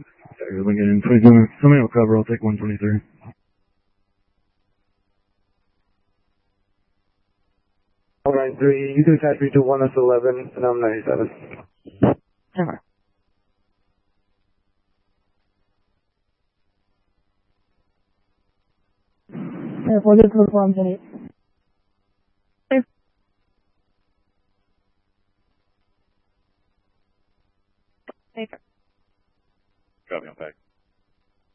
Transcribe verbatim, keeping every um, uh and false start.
Good again. Please, somebody will cover. I'll take one twenty-three. one ninety-three, you can attach me to one S eleven, and I'm ninety-seven. Okay. Yeah, we'll get to the farm tonight. Safer. Copy on pack.